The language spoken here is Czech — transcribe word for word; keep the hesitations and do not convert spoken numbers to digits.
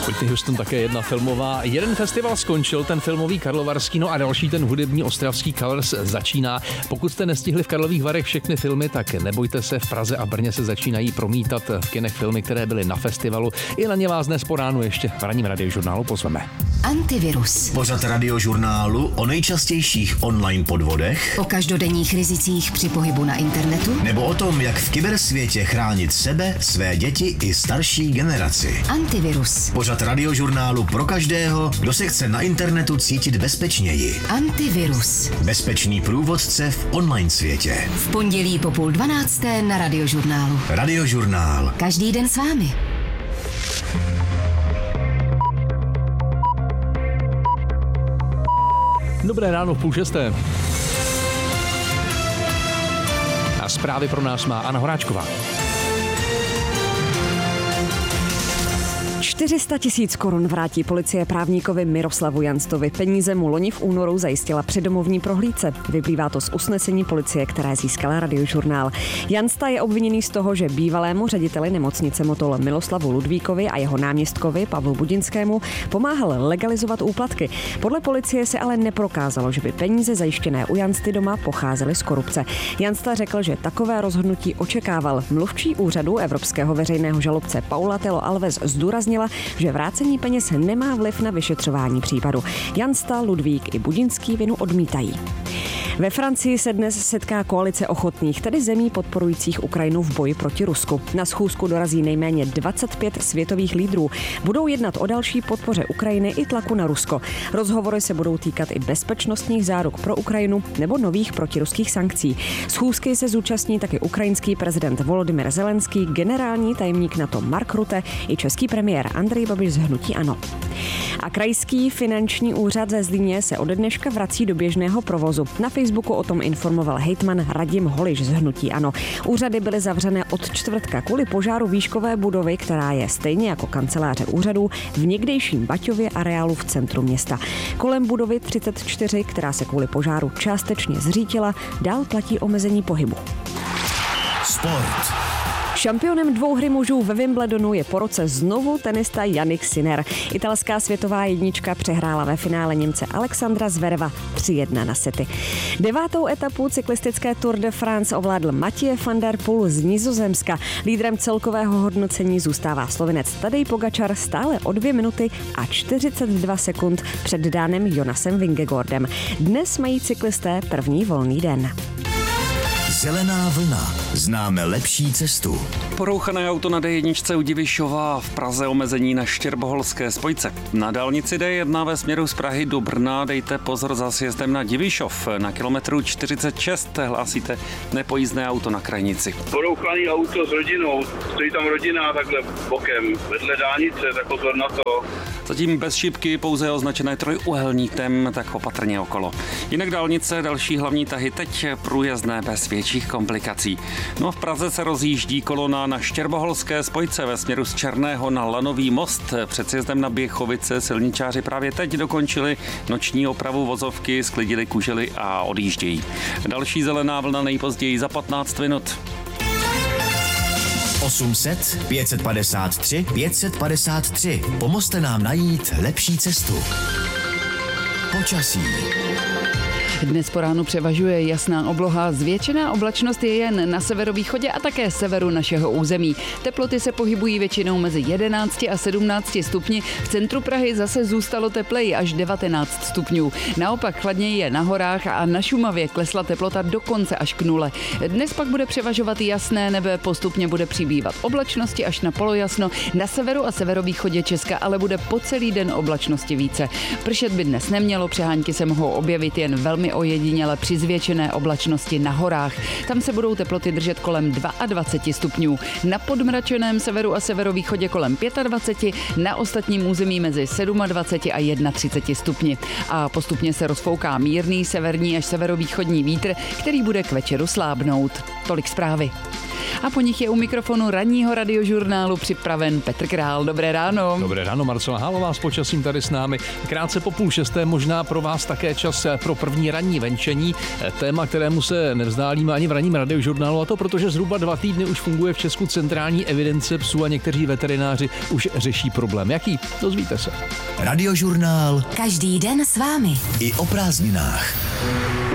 Whitney Houston také jedna filmová. Jeden festival skončil, ten filmový karlovarský, no a další, ten hudební ostravský Colors, začíná. Pokud jste nestihli v Karlových Varech všechny filmy, tak nebojte se, v Praze a Brně se začínají promítat v kinech filmy, které byly na festivalu. I na ně vás dnes po ránu ještě v ranním radiožurnálu pozveme. Antivirus. Pořad radiožurnálu o nejčastějších online podvodech, O každodenních rizicích při pohybu na internetu. nebo o tom, jak v kybersvětě chránit sebe, své děti i starší generaci. Antivirus. Pořad radiožurnálu pro každého, kdo se chce na internetu cítit bezpečněji. Antivirus. Bezpečný průvodce v online světě. V pondělí po půl dvanácté na radiožurnálu. Radiožurnál. Každý den s vámi. Dobré ráno v půl šesté. A zprávy pro nás má Anna Horáčková. čtyři sta tisíc korun vrátí policie právníkovi Miroslavu Janstovi. Peníze mu loni v únoru zajistila při domovní prohlídce. Vyplývá to z usnesení policie, které získala radiožurnál. Jansta je obviněný z toho, že bývalému řediteli nemocnice Motol Miloslavu Ludvíkovi a jeho náměstkovi Pavlu Budinskému pomáhal legalizovat úplatky. Podle policie se ale neprokázalo, že by peníze zajištěné u Jansty doma pocházely z korupce. Jansta řekl, že takové rozhodnutí očekával. Mluvčí úřadu Evropského veřejného žalobce Paula Telo Alves zdůraznila, že vrácení peněz nemá vliv na vyšetřování případu. Jansta, Ludvík i Budinský vinu odmítají. Ve Francii se dnes setká koalice ochotných, tedy zemí podporujících Ukrajinu v boji proti Rusku. Na schůzku dorazí nejméně dvacet pět světových lídrů. Budou jednat o další podpoře Ukrajiny i tlaku na Rusko. Rozhovory se budou týkat i bezpečnostních záruk pro Ukrajinu nebo nových protiruských sankcí. Schůzky se zúčastní taky ukrajinský prezident Volodymyr Zelenský, generální tajemník NATO Mark Rutte i český premiér Andrej Babiš z hnutí ANO. A krajský finanční úřad ze Zlíně se ode dneška vrací do běžného provozu. Na Facebooku o tom informoval hejtman Radim Holiš z hnutí ANO. Úřady byly zavřené od čtvrtka kvůli požáru výškové budovy, která je stejně jako kanceláře úřadů v někdejším Baťově areálu v centru města. Kolem budovy třicet čtyři, která se kvůli požáru částečně zřítila, dál platí omezení pohybu. Sport. Šampionem dvouhry mužů ve Wimbledonu je po roce znovu tenista Jannik Sinner. Italská světová jednička přehrála ve finále Němce Alexandra Zvereva tři jedna na sety. Devátou etapu cyklistické Tour de France ovládl Mathieu van der Poel z Nizozemska. Lídrem celkového hodnocení zůstává Slovinec Tadej Pogačar stále o dvě minuty a čtyřicet dva sekund před Dánem Jonasem Vingegaardem. Dnes mají cyklisté první volný den. Zelená vlna. Známe lepší cestu. Porouchané auto na dé jedna u Divišova, v Praze omezení na Štěrboholské spojce. Na dálnici dé jedna ve směru z Prahy do Brna dejte pozor za sjezdem na Divišov. Na kilometru čtyřicet šest hlásíte nepojízdné auto na krajnici. Porouchaný auto s rodinou, stojí tam rodina takhle bokem, vedle dálnice, tak pozor na to. Zatím bez šipky, pouze označené trojúhelníkem, tak opatrně okolo. Jinak dálnice, další hlavní tahy teď průjezdné bez větších komplikací. No a v Praze se rozjíždí kolona na Štěrboholské spojce ve směru z Černého na Lanový most. Před sjezdem na Běchovice silničáři právě teď dokončili noční opravu vozovky, sklidili kužely a odjíždějí. Další zelená vlna nejpozději za patnáct minut. osm set pět padesát tři pět padesát tři. Pomozte nám najít lepší cestu. Počasí. Dnes po ránu převažuje jasná obloha, zvětšená oblačnost je jen na severovýchodě a také severu našeho území. Teploty se pohybují většinou mezi jedenácti a sedmnácti stupni, v centru Prahy zase zůstalo tepleji až devatenáct stupňů. Naopak chladněji je na horách a na Šumavě klesla teplota dokonce až k nule. Dnes pak bude převažovat jasné nebe, postupně bude přibývat oblačnosti až na polojasno, na severu a severovýchodě Česka ale bude po celý den oblačnosti více. Pršet by dnes nemělo, přehánky se mohou objevit jen velmi ojediněle při zvětšené oblačnosti na horách. Tam se budou teploty držet kolem dvacet dva stupňů. Na podmračeném severu a severovýchodě kolem dvacet pět, na ostatním území mezi dvacet sedm a třicet jedna stupni. A postupně se rozfouká mírný severní až severovýchodní vítr, který bude k večeru slábnout. Tolik zprávy. A po nich je u mikrofonu ranního radiožurnálu připraven Petr Král. Dobré ráno. Dobré ráno, Marcela Hálová s počasím tady s námi. Krátce po půl šesté možná pro vás také čas pro první ranní venčení. Téma, kterému se nevzdálíme ani v ranním radiožurnálu, a to protože zhruba dva týdny už funguje v Česku centrální evidence psů a někteří veterináři už řeší problém. Jaký? Dozvíte se. Radiožurnál. Každý den s vámi. I o prázdninách.